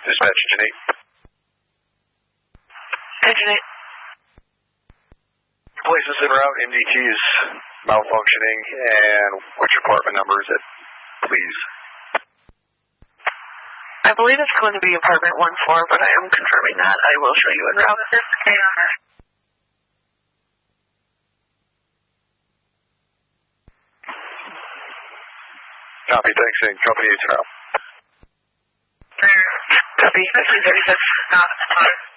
Dispatch Engine 8. Engine 8. Places en route, MDT is malfunctioning, and which apartment number is it, please? I believe it's going to be apartment 14, but I am confirming that. I will show you en route. Copy, thanks, and company 8's en route. Copy, 1536.